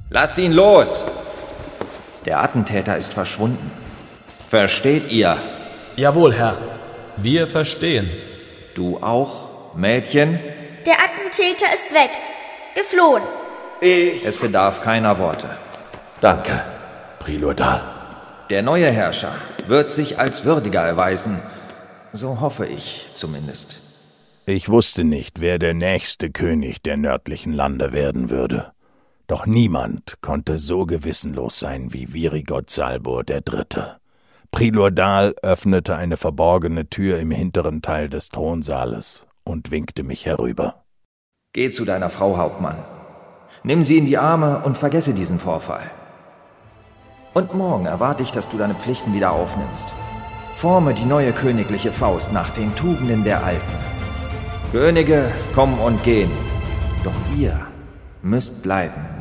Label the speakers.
Speaker 1: Lasst ihn los! Der Attentäter ist verschwunden. Versteht ihr?
Speaker 2: Jawohl, Herr. Wir verstehen.
Speaker 1: Du auch, Mädchen?
Speaker 3: Der Attentäter ist weg. Geflohen.
Speaker 1: Es bedarf keiner Worte.
Speaker 4: Danke, Prilor Dal.
Speaker 1: Der neue Herrscher wird sich als würdiger erweisen. So hoffe ich zumindest.
Speaker 4: Ich wusste nicht, wer der nächste König der nördlichen Lande werden würde. Doch niemand konnte so gewissenlos sein wie Virigot Salbur III. Prilor Dal öffnete eine verborgene Tür im hinteren Teil des Thronsaales und winkte mich herüber.
Speaker 1: Geh zu deiner Frau, Hauptmann. Nimm sie in die Arme und vergesse diesen Vorfall. Und morgen erwarte ich, dass du deine Pflichten wieder aufnimmst. Forme die neue königliche Faust nach den Tugenden der Alten. Könige kommen und gehen, doch ihr müsst bleiben.